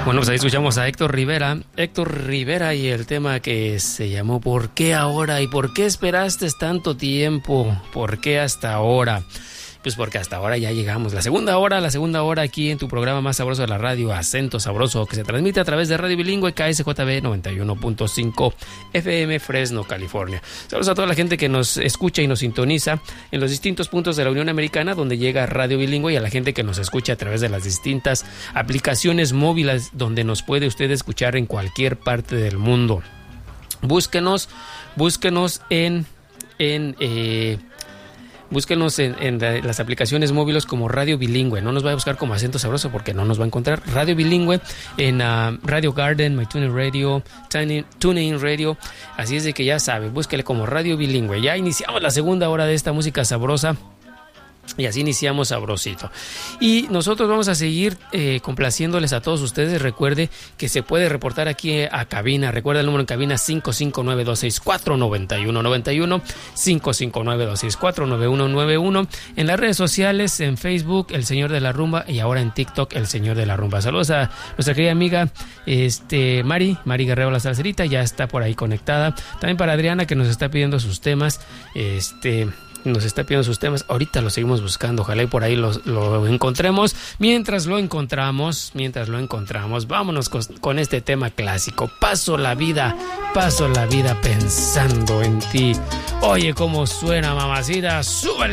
Bueno, pues ahí escuchamos a Héctor Rivera y el tema que se llamó ¿Por qué ahora? ¿Y por qué esperaste tanto tiempo? ¿Por qué hasta ahora? Pues porque hasta ahora ya llegamos. La segunda hora aquí en tu programa más sabroso de la radio, Acento Sabroso, que se transmite a través de Radio Bilingüe KSJB 91.5 FM Fresno, California. Saludos a toda la gente que nos escucha y nos sintoniza en los distintos puntos de la Unión Americana donde llega Radio Bilingüe, y a la gente que nos escucha a través de las distintas aplicaciones móviles donde nos puede usted escuchar en cualquier parte del mundo. Búsquenos en las aplicaciones móviles como Radio Bilingüe. No nos va a buscar como Acento Sabroso porque no nos va a encontrar. Radio Bilingüe en Radio Garden, MyTuner Radio, TuneIn Radio. Así es de que ya sabe, búsquele como Radio Bilingüe. Ya iniciamos la segunda hora de esta música sabrosa. Y así iniciamos sabrosito. Y nosotros vamos a seguir complaciéndoles a todos ustedes. Recuerde que se puede reportar aquí a cabina. Recuerda el número en cabina 559-264-9191, 559-264-9191. En las redes sociales, en Facebook, El Señor de la Rumba, y ahora en TikTok, El Señor de la Rumba. Saludos a nuestra querida amiga Mari Guerrero La Salserita, ya está por ahí conectada. También para Adriana, que nos está pidiendo sus temas. Ahorita lo seguimos buscando, ojalá y por ahí lo encontremos. Mientras lo encontramos, vámonos con este tema clásico. Paso la vida pensando en ti. Oye, cómo suena, mamacita, súbele.